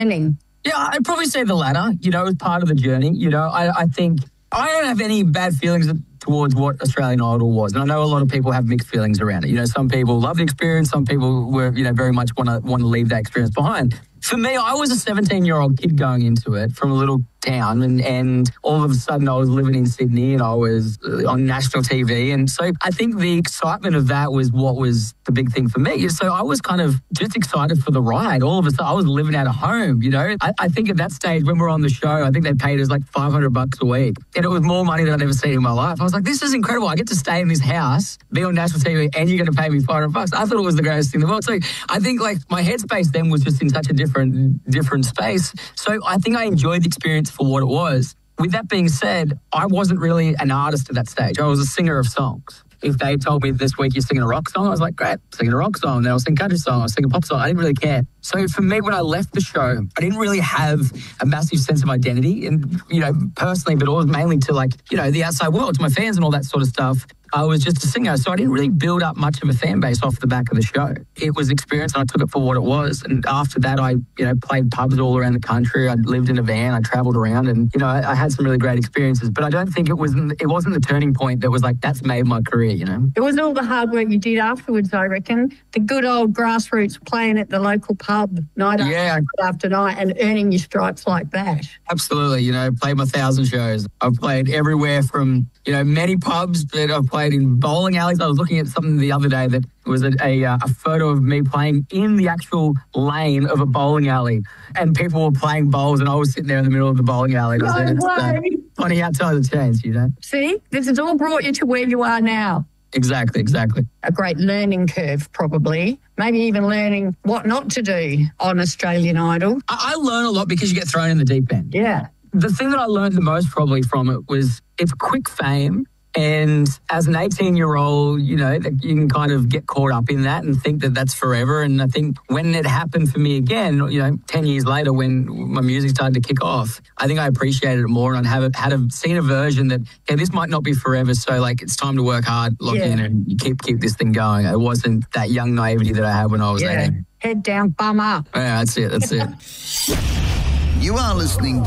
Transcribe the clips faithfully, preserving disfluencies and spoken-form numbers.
learning? Yeah, I'd probably say the latter. You know, it was part of the journey. You know, I, I think I don't have any bad feelings towards what Australian Idol was. And I know a lot of people have mixed feelings around it. You know, some people love the experience. Some people were, you know, very much want to want to leave that experience behind. For me, I was a seventeen-year-old kid going into it from a little town, and, and all of a sudden I was living in Sydney and I was on national T V. And so I think the excitement of that was what was the big thing for me. So I was kind of just excited for the ride. All of a sudden I was living out of home, you know. I, I think at that stage when we were on the show, I think they paid us like five hundred bucks a week. And it was more money than I'd ever seen in my life. I was like, this is incredible. I get to stay in this house, be on national T V, and you're going to pay me five hundred bucks. I thought it was the greatest thing in the world. So I think like my headspace then was just in such a different different space. So I think I enjoyed the experience for what it was. With that being said, I wasn't really an artist at that stage. I was a singer of songs. If they told me this week you're singing a rock song, I was like, great, singing a rock song. Then I was singing a country song, I was singing a pop song. I didn't really care. So for me, when I left the show, I didn't really have a massive sense of identity, and, you know, personally, but it was mainly to like, you know, the outside world, to my fans and all that sort of stuff. I was just a singer, so I didn't really build up much of a fan base off the back of the show. It was experience, and I took it for what it was. And after that, I, you know, played pubs all around the country. I lived in a van. I travelled around, and you know, I, I had some really great experiences. But I don't think it was it wasn't the turning point that was like that's made my career. You know, it was all the hard work you did afterwards. I reckon the good old grassroots playing at the local pub night yeah. after, after night and earning your stripes like that. Absolutely, you know, played my thousand shows. I've played everywhere from, you know, many pubs, but I've played in bowling alleys. I was looking at something the other day that was a, a, a photo of me playing in the actual lane of a bowling alley, and people were playing bowls, and I was sitting there in the middle of the bowling alley. No way. Uh, funny how times have changed, you know. See, this has all brought you to where you are now. Exactly, exactly. A great learning curve, probably. Maybe even learning what not to do on Australian Idol. I, I learn a lot because you get thrown in the deep end. Yeah. The thing that I learned the most probably from it was it's quick fame. And as an eighteen-year-old, you know, you can kind of get caught up in that and think that that's forever. And I think when it happened for me again, you know, ten years later when my music started to kick off, I think I appreciated it more, and I have had a, seen a version that, yeah, this might not be forever. So, like, it's time to work hard, lock yeah. in, and you keep keep this thing going. It wasn't that young naivety that I had when I was yeah. eighteen. Head down, bum up. Yeah, that's it, that's it. You are listening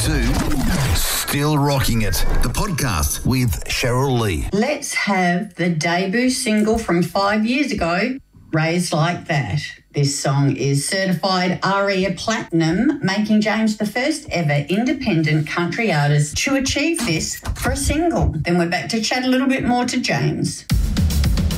to Still Rocking It, the podcast with Cheryl Lee. Let's have the debut single from five years ago, Raised Like That. This song is certified A R I A Platinum, making James the first ever independent country artist to achieve this for a single. Then we're back to chat a little bit more to James.